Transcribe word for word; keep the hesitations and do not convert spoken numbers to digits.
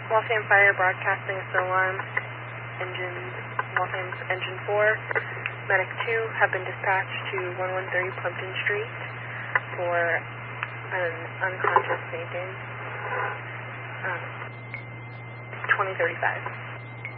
Waltham Fire broadcasting a still alarm. Engine, Waltham's Engine four, Medic two have been dispatched to one one three Plimpton Street for an unconscious patient. Um, twenty thirty-five.